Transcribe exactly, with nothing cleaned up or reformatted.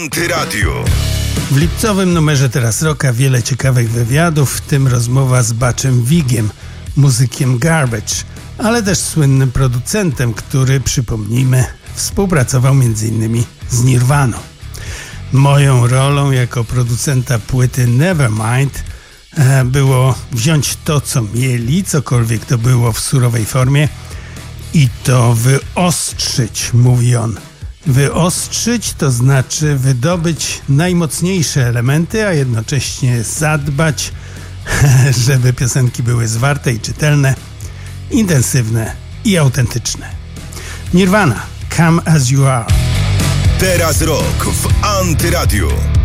Antyradio. W lipcowym numerze Teraz Rocka wiele ciekawych wywiadów, w tym rozmowa z Butchem Vigiem, muzykiem Garbage, ale też słynnym producentem, który, przypomnijmy, współpracował między innymi z Nirvaną. Moją rolą jako producenta płyty Nevermind było wziąć to, co mieli, cokolwiek to było w surowej formie, i to wyostrzyć, mówi on. Wyostrzyć to znaczy wydobyć najmocniejsze elementy, a jednocześnie zadbać, żeby piosenki były zwarte i czytelne, intensywne i autentyczne. Nirvana, Come As You Are. Teraz Rock w Antyradio.